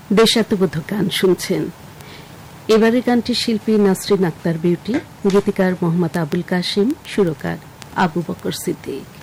দেশাত্মবোধক গান শুনছেন। এবারের গানটির শিল্পী নাসরিন আক্তার বিউটি, গীতিকার মোহাম্মদ আবুল কাশিম, সুরকার আবু বকর সিদ্দিক।